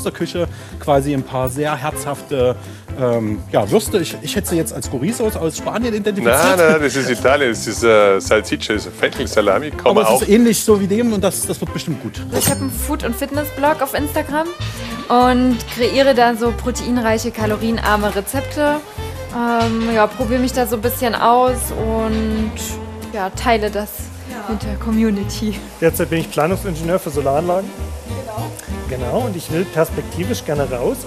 der Küche quasi ein paar sehr herzhafte Würste. Ich hätte sie jetzt als Chorizos aus Spanien identifiziert. Nein, das ist Italien. Das ist Salsiccia, das ist Fenchel-Salami. Aber es ist ähnlich so wie dem und das wird bestimmt gut. Ich habe einen Food- und Fitness-Blog auf Instagram und kreiere da so proteinreiche, kalorienarme Rezepte. Probiere mich da so ein bisschen aus und teile das mit der Community. Derzeit bin ich Planungsingenieur für Solaranlagen. Genau, und ich will perspektivisch gerne raus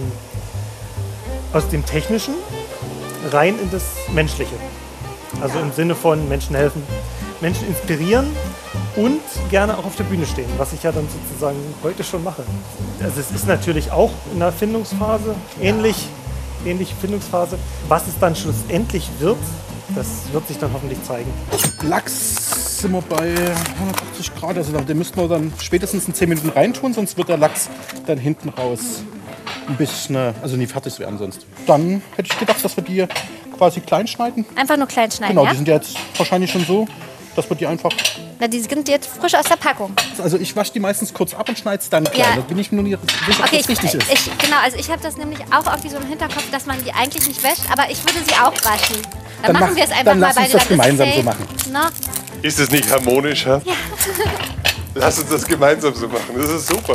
aus dem Technischen rein in das Menschliche. Also im Sinne von Menschen helfen, Menschen inspirieren und gerne auch auf der Bühne stehen, was ich ja dann sozusagen heute schon mache. Also es ist natürlich auch in der Findungsphase ähnliche Findungsphase. Was es dann schlussendlich wird, das wird sich dann hoffentlich zeigen. Lachs sind wir bei 180 Grad, also den müssten wir dann spätestens in 10 Minuten reintun, sonst wird der Lachs dann hinten raus ein bisschen, also nie fertig werden sonst. Dann hätte ich gedacht, dass wir die quasi klein schneiden. Einfach nur klein schneiden, Genau, ja? die sind ja jetzt wahrscheinlich schon so, dass wir die einfach... Na, die sind jetzt frisch aus der Packung. Also ich wasche die meistens kurz ab und schneide es dann klein. Ja. Da bin ich nur nicht sicher, ob das richtig ist. Ich habe das nämlich auch irgendwie so im Hinterkopf, dass man die eigentlich nicht wäscht, aber ich würde sie auch waschen. Dann machen wir es einfach dann mal lass beide. uns das dann ist gemeinsam es so safe. machen. Na? Ist es nicht harmonischer? Ja. Lass uns das gemeinsam so machen. Das ist super.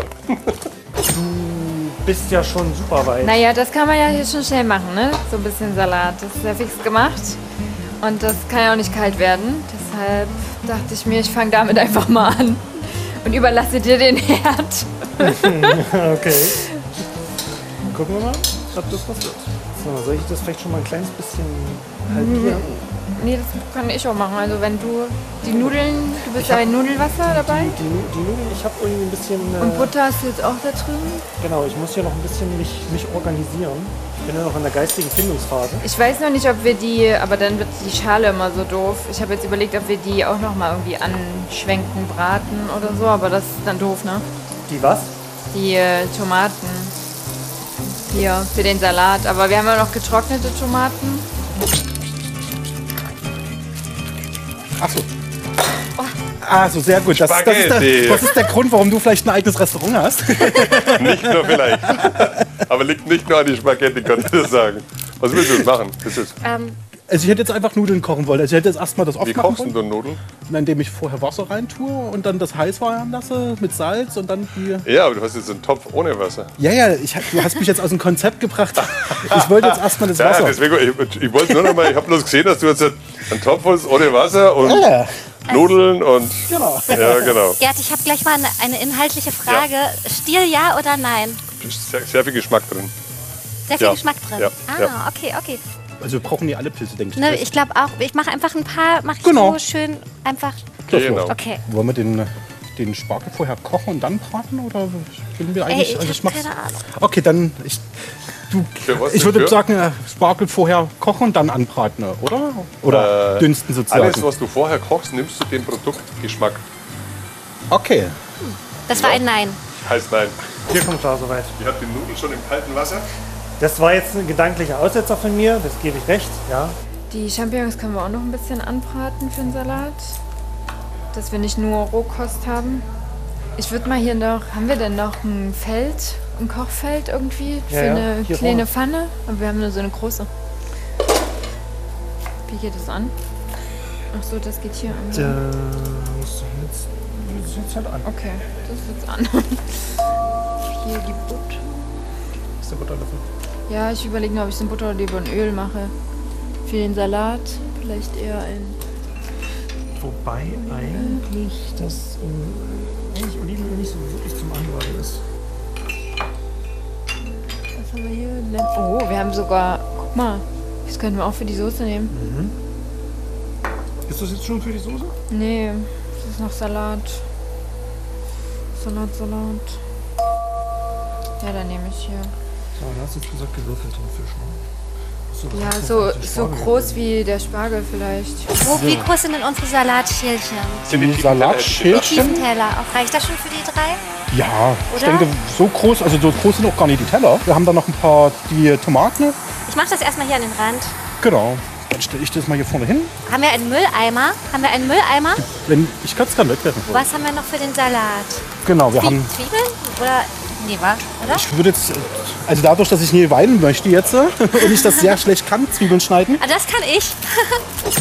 Du bist ja schon super weit. Naja, das kann man ja hier schon schnell machen, ne? So ein bisschen Salat. Das ist ja fix gemacht. Und das kann ja auch nicht kalt werden. Deshalb dachte ich mir, ich fange damit einfach mal an. Und überlasse dir den Herd. Okay. Gucken wir mal, ob das was wird. So, soll ich das vielleicht schon mal ein kleines bisschen halbieren? Nee, das kann ich auch machen. Also wenn du die Nudeln, du bist ja bei Nudelwasser dabei. Die Nudeln, ich habe irgendwie ein bisschen... Und Butter ist jetzt auch da drin. Genau, ich muss hier noch ein bisschen mich organisieren. Ich bin ja noch in der geistigen Findungsphase. Ich weiß noch nicht, ob wir die, aber dann wird die Schale immer so doof. Ich habe jetzt überlegt, ob wir die auch noch mal irgendwie anschwenken, braten oder so, aber das ist dann doof, ne? Die was? Die Tomaten hier für den Salat. Aber wir haben ja noch getrocknete Tomaten. Ach so. Also sehr gut. Das ist der Grund, warum du vielleicht ein eigenes Restaurant hast. Nicht nur vielleicht. Aber liegt nicht nur an die Spaghetti, kann ich das sagen. Was willst du jetzt machen? Also ich hätte jetzt einfach Nudeln kochen wollen. Also ich hätte jetzt erstmal das Wie aufmachen kochst du wollen, denn Nudeln? indem ich vorher Wasser reintue und dann das heiß werden lasse mit Salz und dann die... Ja, aber du hast jetzt einen Topf ohne Wasser. Ja, du hast mich jetzt aus dem Konzept gebracht. Ich wollte jetzt erstmal das Wasser. Ja, deswegen, ich wollte nur noch mal, ich habe bloß gesehen, dass du jetzt einen Topf hast ohne Wasser und Nudeln und... Genau. Ja, genau. Gerd, ich habe gleich mal eine inhaltliche Frage. Stiel ja oder nein? Sehr viel Geschmack drin. Sehr viel Geschmack drin? Ja. Okay. Also wir brauchen die alle Pilze, denke ich. Ne, ich glaube auch. Ich mache einfach ein paar, Genau. so schön einfach. Genau. Okay. Wollen wir den Spargel vorher kochen und dann braten? Oder finden wir eigentlich... Ich habe keine Ahnung. Okay, dann... Ich würde sagen, Spargel vorher kochen und dann anbraten, oder? Oder dünsten sozusagen. Alles, was du vorher kochst, nimmst du den Produktgeschmack. Okay. Das war ein Nein. Heißt nein. Hier kommt klar soweit. Die hat die Nudeln schon im kalten Wasser. Das war jetzt ein gedanklicher Aussetzer von mir, das gebe ich recht, ja. Die Champignons können wir auch noch ein bisschen anbraten für den Salat. Dass wir nicht nur Rohkost haben. Ich würde mal hier noch... Haben wir denn noch ein Kochfeld irgendwie für eine kleine Pfanne? Aber wir haben nur so eine große. Wie geht das an? Ach so, das geht hier an. Das ist jetzt halt an. Okay, das ist jetzt an. Hier die Butter. Ist der Butterlöffel? Ja, ich überlege noch, ob ich so ein Butter oder lieber ein Öl mache. Für den Salat vielleicht eher ein... Wobei eigentlich das eigentlich Olivenöl nicht so wirklich zum Anbraten ist. Was haben wir hier? Oh, wir haben sogar... Guck mal, das könnten wir auch für die Soße nehmen. Ist das jetzt schon für die Soße? Nee, das ist noch Salat. Salat. Ja, dann nehme ich hier. So, du hast jetzt gesagt gewürfelten Fisch, ne? Ja, so groß wie der Spargel vielleicht. Wie groß sind denn unsere Salatschälchen? Die Salatschälchen? Tiefenteller. Reicht das schon für die 3? Ja, ich Oder? denke, so groß, also so groß sind auch gar nicht die Teller. Wir haben da noch ein paar, die Tomaten. Ich mache das erstmal hier an den Rand. Genau. Dann stelle ich das mal hier vorne hin. Haben wir einen Mülleimer? Ich kann es dann wegwerfen. Was haben wir noch für den Salat? Genau, wir haben... Zwiebeln? Oder Nee, war, oder? Ich würde jetzt, also dadurch, dass ich nie weinen möchte jetzt und ich das sehr schlecht kann, Zwiebeln schneiden. Ah, das kann ich.